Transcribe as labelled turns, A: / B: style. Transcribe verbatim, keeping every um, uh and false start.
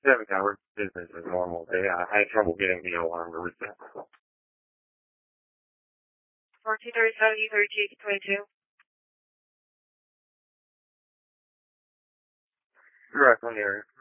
A: seven hours business as normal. They uh, had trouble getting the alarm to reset.
B: fourteen thirty-seven, E thirty-eight twenty-two.
A: Direct on the area.